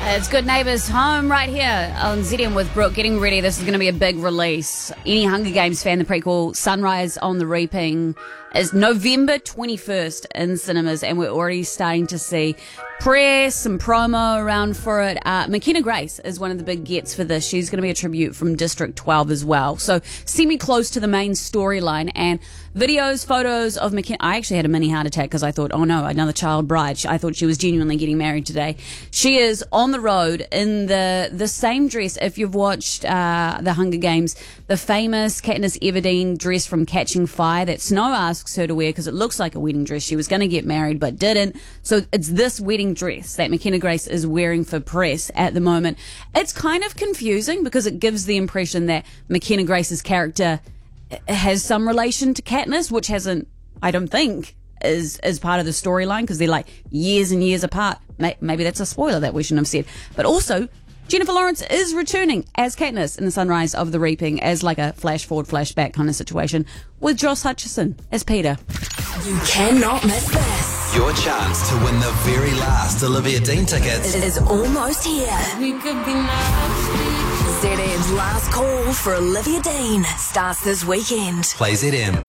It's Good Neighbours Home right here on ZM with Brooke. Getting ready. This is going to be a big release. Any Hunger Games fan, the prequel Sunrise on the Reaping is November 21st in cinemas, and we're already starting to see press and promo around for it. McKenna Grace is one of the big gets for this. She's going to be a tribute from District 12 as well. So semi-close to the main storyline, and videos, photos of McKenna. I actually had a mini heart attack because I thought, oh no, another child bride. I thought she was genuinely getting married today. She is on the road in the same dress. If you've watched the Hunger Games, the famous Katniss Everdeen dress from Catching Fire that Snow asks her to wear because it looks like a wedding dress. She was going to get married but didn't. So it's this wedding dress that McKenna Grace is wearing for press at the moment. It's kind of confusing because it gives the impression that McKenna Grace's character has some relation to Katniss, which hasn't, I don't think, is part of the storyline because they're like years and years apart. Maybe that's a spoiler that we shouldn't have said. But also, Jennifer Lawrence is returning as Katniss in the Sunrise of the Reaping as like a flash forward, flashback kind of situation with Josh Hutcherson as Peter. You cannot miss this. Your chance to win the very last Olivia Dean tickets Is almost here. We could be nasty. ZM's last call for Olivia Dean starts this weekend. Play ZM.